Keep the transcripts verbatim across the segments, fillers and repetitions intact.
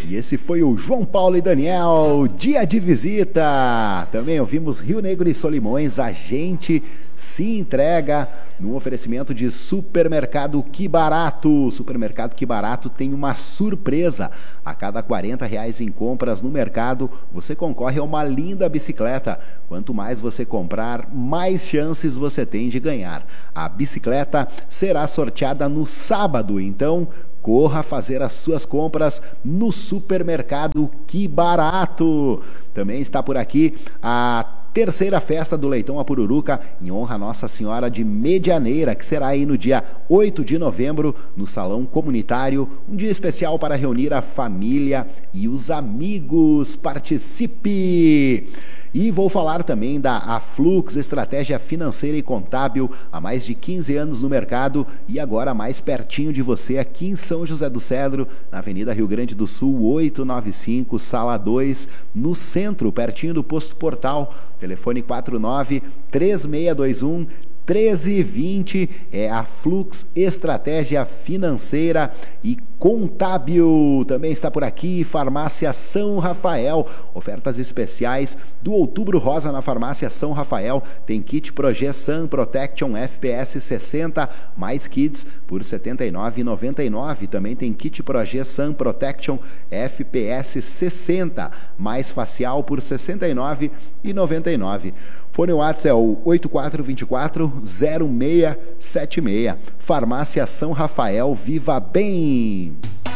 E esse foi o João Paulo e Daniel, Dia de Visita. Também ouvimos Rio Negro e Solimões, a gente se entrega no oferecimento de Supermercado Que Barato. Supermercado Que Barato tem uma surpresa. A cada quarenta reais em compras no mercado, você concorre a uma linda bicicleta. Quanto mais você comprar, mais chances você tem de ganhar. A bicicleta será sorteada no sábado, então corra fazer as suas compras no Supermercado Que Barato. Também está por aqui a terceira festa do Leitão a Pururuca, em honra a Nossa Senhora de Medianeira, que será aí no dia oito de novembro, no Salão Comunitário, um dia especial para reunir a família e os amigos. Participe! E vou falar também da Aflux, estratégia financeira e contábil, há mais de quinze anos no mercado e agora mais pertinho de você, aqui em São José do Cedro, na Avenida Rio Grande do Sul, oitocentos e noventa e cinco, Sala dois, no centro, pertinho do Posto Portal. Telefone quatro nove, três seis dois um, um três dois zero, é a Flux Estratégia Financeira e Contábil. Também está por aqui Farmácia São Rafael, ofertas especiais do Outubro Rosa na Farmácia São Rafael. Tem kit Projet Sun Protection F P S sessenta mais kits por setenta e nove reais e noventa e nove centavos. Também tem kit Projet Sun Protection F P S sessenta mais facial por sessenta e nove reais e noventa e nove centavos. Fone WhatsApp é o oito quatro dois quatro, zero seis sete seis. Farmácia São Rafael, viva bem!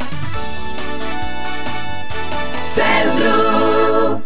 Centro.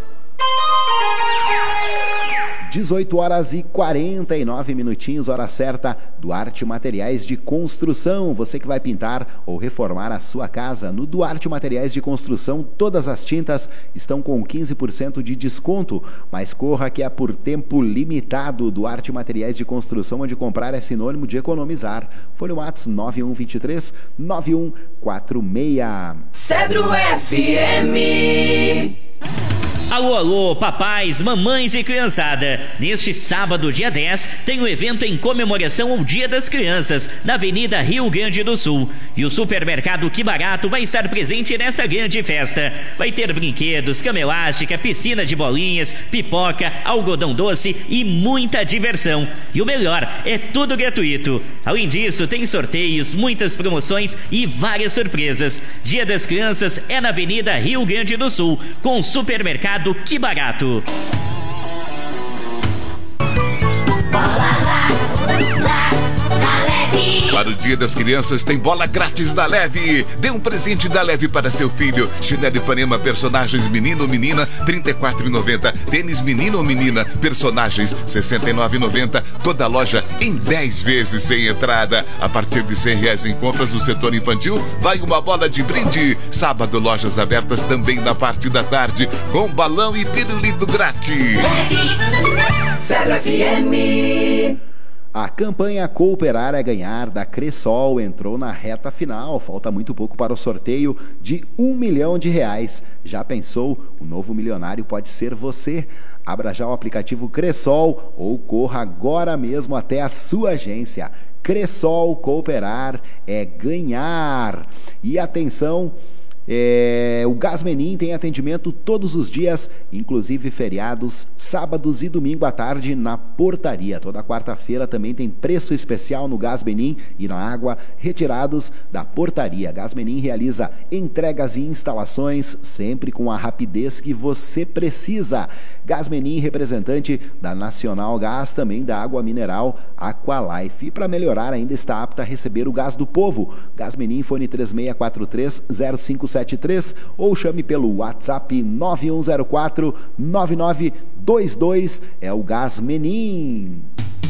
dezoito horas e quarenta e nove minutinhos, hora certa, Duarte Materiais de Construção. Você que vai pintar ou reformar a sua casa, no Duarte Materiais de Construção, todas as tintas estão com quinze por cento de desconto, mas corra que é por tempo limitado. Duarte Materiais de Construção, onde comprar é sinônimo de economizar. Fone WhatsApp nove um dois três, nove um quatro seis. Cedro F M. Alô, alô, papais, mamães e criançada. Neste sábado, dia dez, tem um evento em comemoração ao Dia das Crianças, na Avenida Rio Grande do Sul. E o Supermercado Que Barato vai estar presente nessa grande festa. Vai ter brinquedos, cama elástica, piscina de bolinhas, pipoca, algodão doce e muita diversão. E o melhor, é tudo gratuito. Além disso, tem sorteios, muitas promoções e várias surpresas. Dia das Crianças é na Avenida Rio Grande do Sul, com o Supermercado Que Barato. Para o Dia das Crianças tem bola grátis da Leve. Dê um presente da Leve para seu filho. Chinelo Ipanema personagens menino ou menina, trinta e quatro reais e noventa centavos. Tênis menino ou menina, personagens sessenta e nove reais e noventa centavos. Toda loja em dez vezes sem entrada. A partir de cem reais em compras do setor infantil, vai uma bola de brinde. Sábado, lojas abertas também na parte da tarde, com balão e pirulito grátis. Cedro F M. A campanha Cooperar é Ganhar da Cressol entrou na reta final. Falta muito pouco para o sorteio de um milhão de reais. Já pensou? O novo milionário pode ser você. Abra já o aplicativo Cressol ou corra agora mesmo até a sua agência. Cressol, Cooperar é Ganhar. E atenção... É, o Gasmenin tem atendimento todos os dias, inclusive feriados, sábados e domingo à tarde na portaria. Toda quarta-feira também tem preço especial no Gasmenin e na água, retirados da portaria. Gasmenin realiza entregas e instalações sempre com a rapidez que você precisa. Gasmenin, representante da Nacional Gás, também da água mineral Aqualife. E para melhorar, ainda está apta a receber o gás do povo. Gasmenin, fone três seis quatro três, zero cinco sete três ou chame pelo WhatsApp nove um zero quatro, nove nove dois dois. É o Gasmenin.